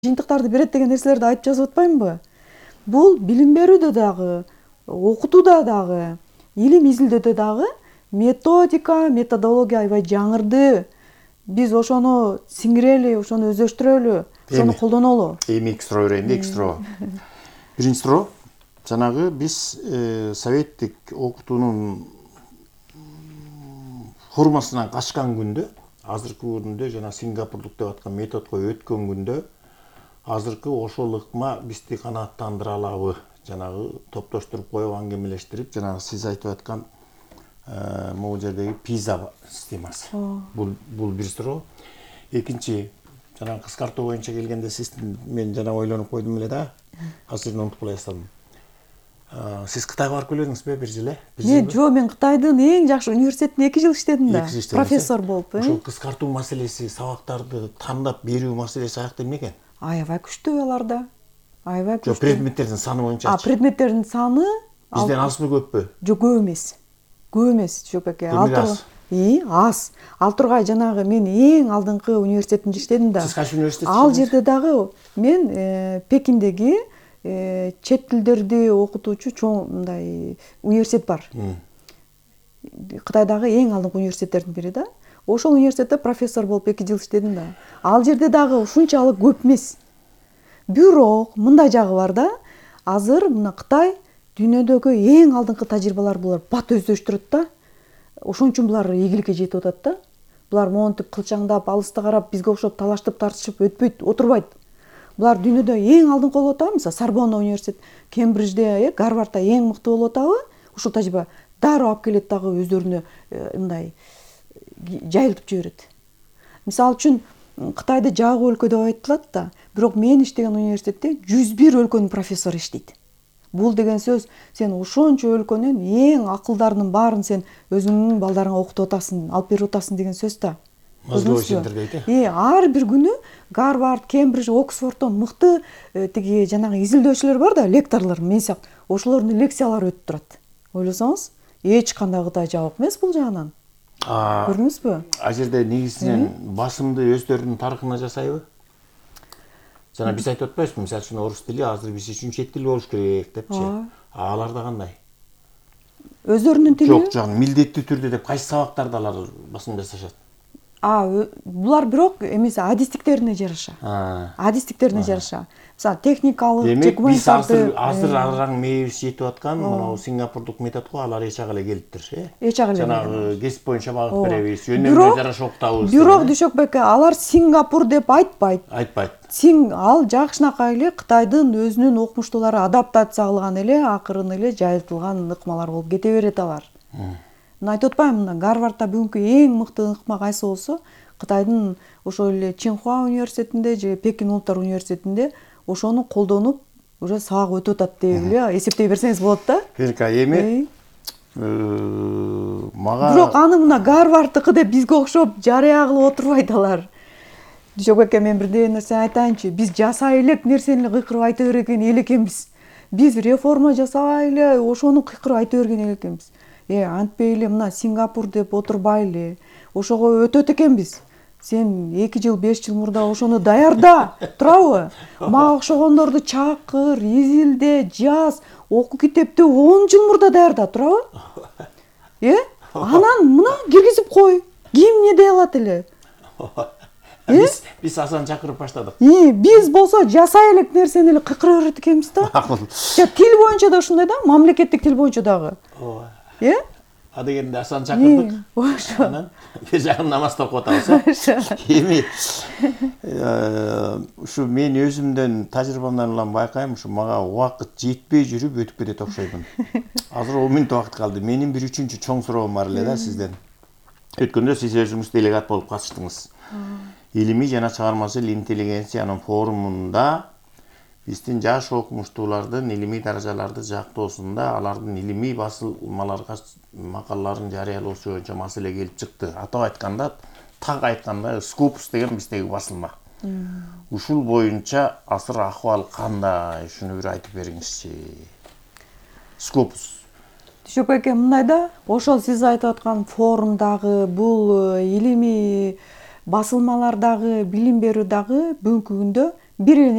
жыйынтыктарды берет деген нерселерди айтып жазып атпаймынбы? Бул билим берүүдө дагы, окутууда дагы, илим изилдөөдө дагы методология аябай жаңырды. Биз ошону сиңирели, ошону өздөштүрөлү, ошону колдонолу. Эми эки суроо берейин, эки суроо. Биринчи суроо, жанагы биз советтик окутуунун формасынан качкан күндө, азыркы күндө жана Сингапурлук деп аткан методко өткөн күндө, азыркы ошол ыкма бизди канааттандыра алабы? Жанагы топтоштуруп коюп, аңгемелештирип, жанагы сиз айтып аткан могу жердеги пиза системасы. Бул бир суроо. Экинчи, жанагы кыскартуу боюнча келгенде сиз мен жана ойлонуп койдум эле да. Азыр унутуп кала баштадым. Сиз Кытайга барып келдиңизби бир жылы? Мен Кытайдын эң жакшы университетинде 2 жыл иштедим да. Профессор болуп. Ошол кыскартуу маселеси, сабактарды тандап берүү маселеси аякта эмне экен? Аябай күчтүү аларда. Аябай күчтүү. Предметтердин саны боюнча. Предметтердин саны бизден азбы көппү? Жок, көп эмес. Көп эмес, Жопеке. Аз. Ал тургай жанагы мен эң алдыңкы университетинде иштедим да. Сиз кайсы университетте? Ал жерде дагы мен Пекиндеги чет тилдерди окутуучу чоң мындай университет бар. Кытайдагы эң алдыңкы университеттердин бири да. Ошол университетте профессор болуп 2 жыл иштедим да. Ал жерде дагы ушунчалык көп эмес. Бирок мындай жагы бар да. Азыр мына Кытай дүйнөдөгү эң алдыңкы тажрыйбалар булар бат өздөштүрөт да. Ошон үчүн булар ийгиликке жетип атат да. Булар монтип кылчаңдап, алыста карап, бизге окшоп талаштып тартышып өтпөйт, отурбайт. Булар дүйнөдө эң алдыңкы болуп атабы? Мисалы Сорбонна университет, Кембриджде, Гарвардда эң мыкты болуп атабы? Ушул тажрыйба дароо алып келет дагы өздөрүнө мындай жайылтып жиберет. Мисалы үчүн Кытайды жагуу өлкө деп айтылат да, бирок мен иштеген университетте 101 өлкөнүн профессору иштейт. Бул деген сөз, сен ошончо өлкөнүн эң акылдарынын баарын сен өзүңнүн балдарыңа окутуп атасың, алып берип атасың деген сөз да. Мозговой центр дейт. Ар бир күнү Гарвард, Кембридж, Оксфорддон мыкты тиги жанагы изилдөөчүлөр бар да, лекторлор, мен сыяктуу. Ошолордун лекциялары өтүп турат. Ойлосоңуз, эч кандай Кытай жабык эмес бул жагынан. Көрдүңүзбү? А жерде негизинен басымды өздөрүнүн тарыхына жасайбы? Жана биз айтып атпайбызбы, мисалы үчүн орус тили азыр биз үчүн чет тил болуш керек депчи. Аларда кандай? Өздөрүнүн тили? Жок, милдеттүү түрдө деп кайсы сабактарда алар басым жасашат? Булар бирок эмеси адистиктерине жараша. Адистиктерине жараша. Мисалы техникалык же гуманитарды. Демек, биз азыр аларга мээбиз жетип аткан монау Сингапурлук методго алар эч ага эле келиптир, Эч ага эле. Жанагы кесип боюнча багып беребиз, жөнөмүнө жараша окутабыз. Бирок Дүйшөкбеке, алар Сингапур деп айтпайт. Ал жакшынакай эле Кытайдын өзүнүн окумуштуулары адаптация кылган эле, акырын эле жайылтылган ыкмалар болуп кете берет алар. Мен айтып атпаймынбы, мына Гарвардда бүгүнкү эң мыкты ыкма кайсы болсо, Кытайдын ошол эле Чинхуа университетинде же Пекин улуттар университетинде ошону колдонуп, уже сабак өтүп атат деп эле эсептей берсеңиз болот да. Эми мага бирок аны мына Гарварддыкы деп бизге окшоп жарыя кылып отурбайт алар. Дүйшөкбеке, мен бирдей нерсе айтайынчы. Биз жасай элек нерсени кыйкырып айта берген эл экенбиз. Биз реформа жасабай эле ошону кыйкырып айта берген эл экенбиз. Антпей эле мына Сингапур деп отурбай эле ошого өтөт экенбиз. Сен 2 жыл 5 жыл мурда ошону даярда, турабы? Мага окшогондорду чакыр, изилде, жаз, окуу китепти 10 жыл мурда даярда, турабы? Анан мына киргизип кой. Ким эмне дей алат эле? Биз асан чакырып баштадык. Биз болсо жасай элек нерсени эле кыйкыра берет экенбиз да. Тил боюнча да ушундай да, мамлекеттик тил боюнча дагы. Дегенде асан чакырдык. Анан жагын намаз окуп атабыз. Эми ушу мен өзүмдөн тажрыйбамдан улам байкайм, ушу мага убакыт жетпей жүрүп өтүп кетет окшойбун. Азыр 10 мүнөт убакыт калды. Менин бир үчүнчү чоң суроом бар эле да сизден. Өткөндө сиз өзүңүз делегат болуп катыштыңыз. Илимий жана чыгармачыл интеллигенциянын форумунда биздин жаш окумуштуулардын илимий даражаларды жактоосунда алардын илимий басылмаларга макалаларын жарыялоосу боюнча маселе келип чыкты. Атап айтканда, так айтканда Scopus деген биздеги басылма. Ушул боюнча азыр акыбал кандай? Ушуну бир айтып бериңизчи. Scopus. Дүйшөкбеке, мындай да, ошол сиз айтып аткан форумдагы, бул илимий басылмалардагы, билим берүүдагы бүгүнкү күндө бири